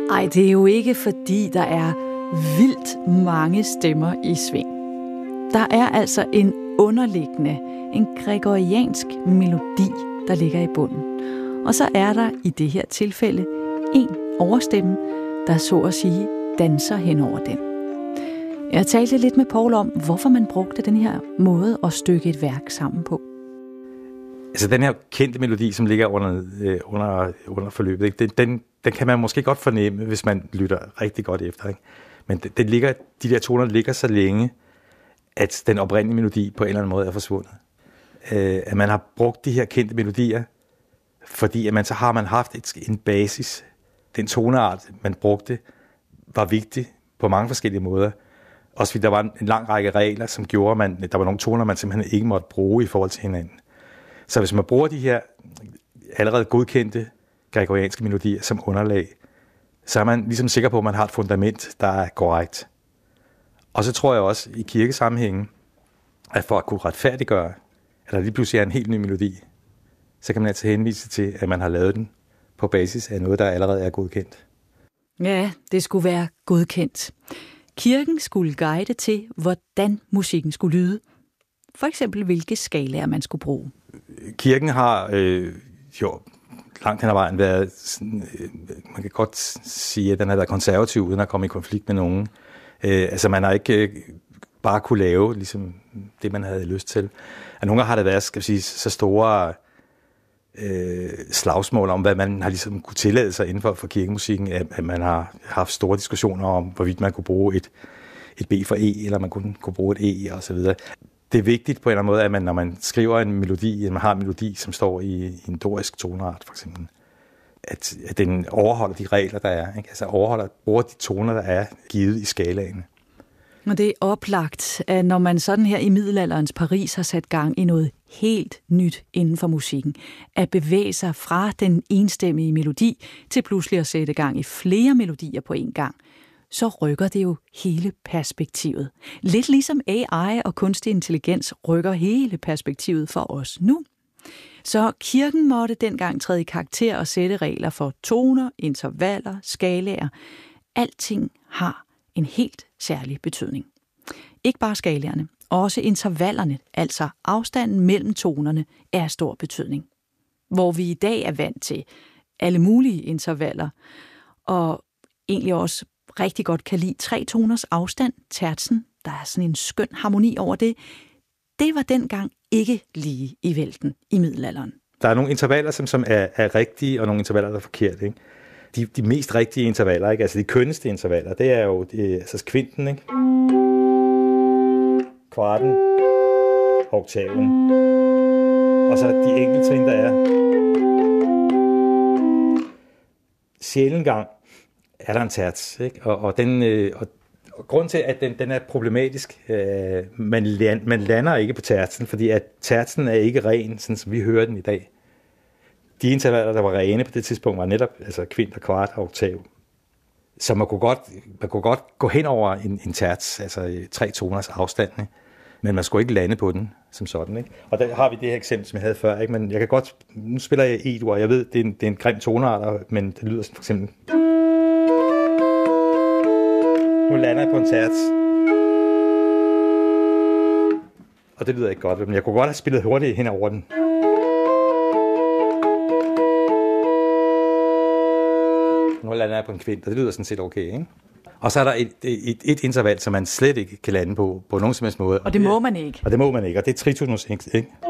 Ej, det er jo ikke fordi, der er vildt mange stemmer i sving. Der er altså en underliggende, en gregoriansk melodi, der ligger i bunden. Og så er der i det her tilfælde en overstemme, der så at sige danser hen over den. Jeg talte lidt med Poul om, hvorfor man brugte den her måde at stykke et værk sammen på. Altså den her kendte melodi, som ligger under forløbet, ikke? Den kan man måske godt fornemme, hvis man lytter rigtig godt efter. Ikke? Men de der toner ligger så længe, at den oprindelige melodi på en eller anden måde er forsvundet. At man har brugt de her kendte melodier, fordi så har man haft en basis. Den toneart, man brugte, var vigtig på mange forskellige måder. Også fordi der var en lang række regler, som gjorde, at der var nogle toner, man simpelthen ikke måtte bruge i forhold til hinanden. Så hvis man bruger de her allerede godkendte gregorianske melodier som underlag, så er man ligesom sikker på, at man har et fundament, der er korrekt. Og så tror jeg også i kirkesammenhængen, at for at kunne retfærdiggøre, at der lige pludselig er en helt ny melodi, så kan man altså henvise til, at man har lavet den på basis af noget, der allerede er godkendt. Ja, det skulle være godkendt. Kirken skulle guide til, hvordan musikken skulle lyde. For eksempel, hvilke skalaer man skulle bruge. Kirken har langt hen ad vejen været, man kan godt sige, at den har været konservativ, uden at komme i konflikt med nogen. Man har ikke bare kunne lave ligesom det, man havde lyst til. Nogle gange har det været, skal vi sige, så store slagsmål om, hvad man har ligesom kunne tillade sig inden for kirkemusikken, at man har haft store diskussioner om, hvorvidt man kunne bruge et B for E, eller man kunne bruge et E, og så videre. Det er vigtigt på en eller anden måde, at man, når man skriver en melodi, at man har en melodi, som står i en dorisk toneart, for eksempel, at den overholder de regler, der er. Ikke? Altså bruger de toner, der er givet i skalaen. Og det er oplagt, at når man sådan her i middelalderens Paris har sat gang i noget helt nyt inden for musikken, at bevæge sig fra den enstemmige melodi til pludselig at sætte gang i flere melodier på en gang, så rykker det jo hele perspektivet. Lidt ligesom AI og kunstig intelligens rykker hele perspektivet for os nu. Så kirken måtte dengang træde i karakter og sætte regler for toner, intervaller, skalaer. Alting har en helt særlig betydning. Ikke bare skalaerne, også intervallerne, altså afstanden mellem tonerne, er af stor betydning. Hvor vi i dag er vant til alle mulige intervaller, og egentlig også rigtig godt kan lide 3 toners afstand, tertsen, der er sådan en skøn harmoni over det. Det var dengang ikke lige i vælten i middelalderen. Der er nogle intervaller, som er rigtige, og nogle intervaller, der er forkerte. Ikke? De mest rigtige intervaller, ikke? Altså de kønneste intervaller, det er jo altså kvinten, ikke? Kvarten, oktaven, og så de enkelte trin, der er. Sjældent gang er der en terts, ikke? Og grund til, at den er problematisk, man lander ikke på tertsen, fordi at tertsen er ikke ren, sådan som vi hører den i dag. De intervaller, der var rene på det tidspunkt, var netop altså kvint og kvart og oktav. Så man kunne godt gå hen over en terts, altså 3 toners afstand, ikke? Men man skulle ikke lande på den som sådan. Ikke? Og der har vi det her eksempel, som jeg havde før. Ikke? Men jeg kan godt, nu spiller jeg E-dur, og jeg ved, det er en grim toneart, men det lyder sådan for eksempel. Nu lander jeg på en terts. Og det lyder ikke godt, men jeg kunne godt have spillet hurtigt hen over den. Nu lander jeg på en kvint, og det lyder sådan set okay, ikke? Og så er der et interval, som man slet ikke kan lande på nogen som helst måde. Og det må man ikke. Og det må man ikke, og det er tritonus, ikke?